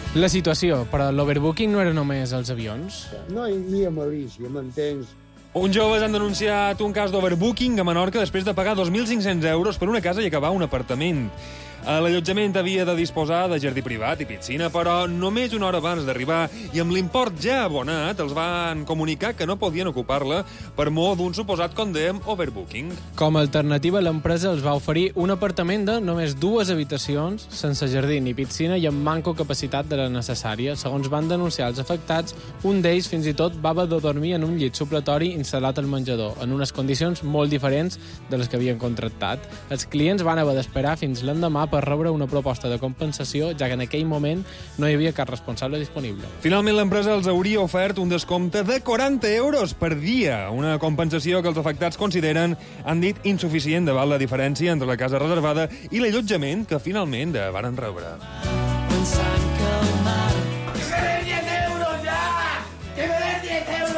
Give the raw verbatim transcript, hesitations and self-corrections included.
La situació, però l'overbooking no era només els avions? No hi havia malícia, m'entens? Uns joves han denunciat un cas d'overbooking a Menorca després de pagar dos mil cinc-cents euros per una casa i acabar un apartament. L'allotjament havia de disposar de jardí privat i piscina, però només una hora abans d'arribar i amb l'import ja abonat els van comunicar que no podien ocupar-la per mor d'un suposat condem overbooking. Com a alternativa, l'empresa els va oferir un apartament de només dues habitacions, sense jardí ni piscina i amb manco capacitat de la necessària. Segons van denunciar els afectats, un d'ells fins i tot va haver de dormir en un llit supletori instal·lat al menjador, en unes condicions molt diferents de les que havien contractat. Els clients van haver d'esperar fins l'endemà per rebre una proposta de compensació, ja que en aquell moment no hi havia cap responsable disponible. Finalment, l'empresa els hauria ofert un descompte de quaranta euros per dia, una compensació que els afectats consideren, han dit, insuficient davant la diferència entre la casa reservada i l'allotjament que finalment varen rebre. Pensant que el mar... Que me den diez euros ja! Que me den diez euros!